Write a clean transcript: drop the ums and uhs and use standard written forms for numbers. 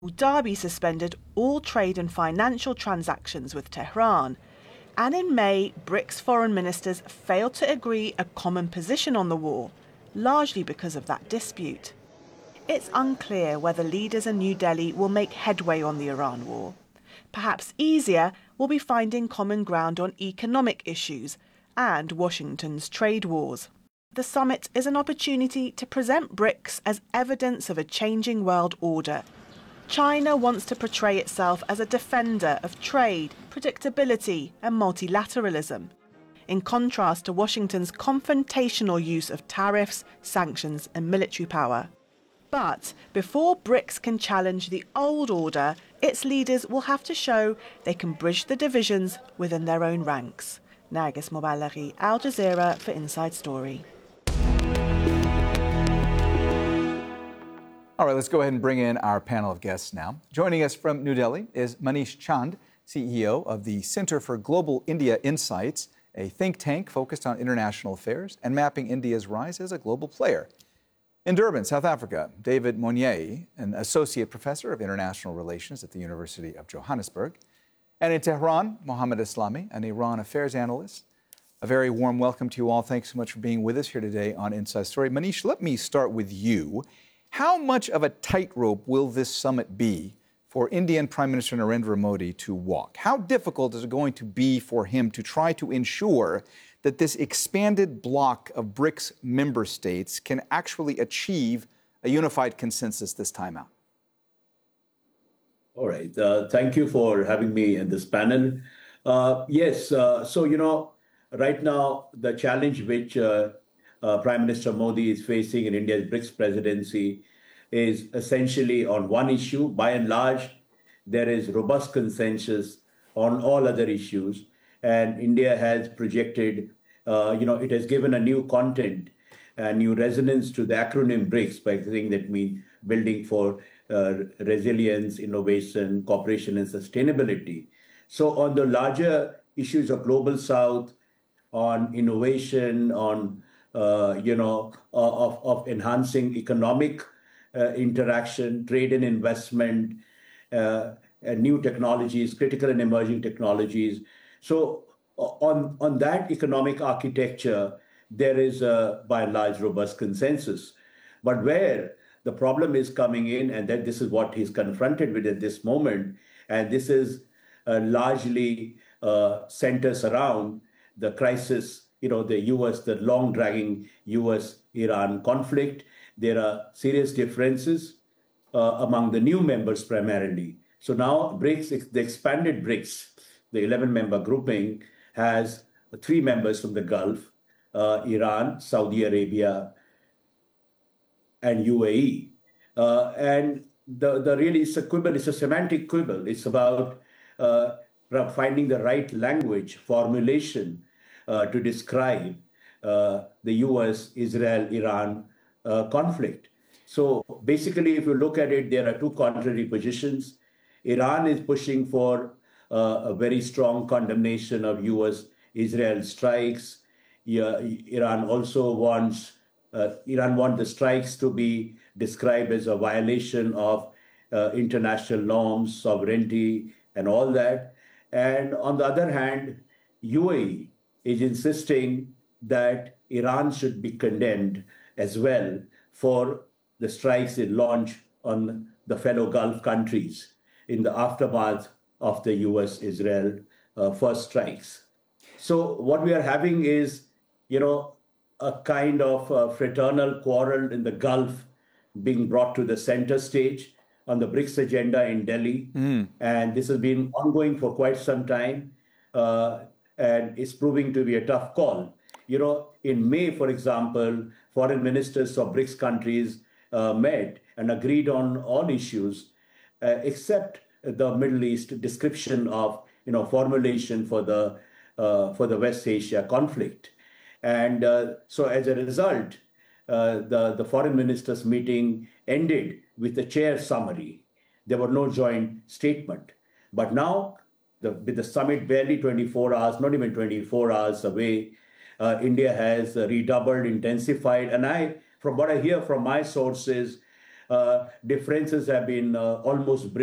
Dhabi suspended all trade and financial transactions with Tehran. And in May, BRICS foreign ministers failed to agree a common position on the war, largely because of that dispute. It's unclear whether leaders in New Delhi will make headway on the Iran war. Perhaps easier will be finding common ground on economic issues and Washington's trade wars. The summit is an opportunity to present BRICS as evidence of a changing world order. China wants to portray itself as a defender of trade, predictability, and multilateralism, in contrast to Washington's confrontational use of tariffs, sanctions, and military power. But before BRICS can challenge the old order, its leaders will have to show they can bridge the divisions within their own ranks. Nargis Mobalaghi, Al Jazeera for Inside Story. All right, let's go ahead and bring in our panel of guests now. Joining us from New Delhi is Manish Chand, CEO of the Center for Global India Insights, a think tank focused on international affairs and mapping India's rise as a global player. In Durban, South Africa, David Monnier, an associate professor of international relations at the University of Johannesburg. And in Tehran, Mohammed Islami, an Iran affairs analyst. A very warm welcome to you all. Thanks so much for being with us here today on Inside Story. Manish, let me start with you. How much of a tightrope will this summit be for Indian Prime Minister Narendra Modi to walk? How difficult is it going to be for him to try to ensure that this expanded bloc of BRICS member states can actually achieve a unified consensus this time out? All right. Thank you for having me in this panel. Yes. Right now, the challenge which Prime Minister Modi is facing in India's BRICS presidency is essentially on one issue. By and large, there is robust consensus on all other issues. And India has projected, it has given a new content, a new resonance to the acronym BRICS by saying that means building for resilience, innovation, cooperation, and sustainability. So on the larger issues of Global South, on innovation, on of enhancing economic interaction, trade and investment, and new technologies, critical and emerging technologies. So on that economic architecture, there is a, by and large, robust consensus. But where the problem is coming in, and that this is what he's confronted with at this moment, and this is largely centers around the crisis, the U.S., the long-dragging U.S.-Iran conflict. There are serious differences among the new members primarily. So now BRICS, the expanded BRICS, the 11-member grouping, has 3 members from the Gulf, Iran, Saudi Arabia, and UAE. And the really, it's a quibble, it's a semantic quibble. It's about finding the right language, formulation to describe the U.S.-Israel-Iran conflict. So basically, if you look at it, there are 2 contrary positions. Iran is pushing for a very strong condemnation of U.S.-Israel strikes. Iran also wants the strikes to be described as a violation of international norms, sovereignty, and all that. And on the other hand, UAE is insisting that Iran should be condemned as well for the strikes it launched on the fellow Gulf countries in the aftermath of the U.S.-Israel first strikes. So what we are having is, a kind of fraternal quarrel in the Gulf being brought to the center stage on the BRICS agenda in Delhi. And this has been ongoing for quite some time. And it's proving to be a tough call. In May, for example, foreign ministers of BRICS countries met and agreed on all issues, except the Middle East description of, formulation for the West Asia conflict. And so as a result, the foreign ministers meeting ended with a chair summary. There were no joint statement. But now, with the summit barely 24 hours, not even 24 hours away, India has redoubled, intensified. And from what I hear from my sources, differences have been almost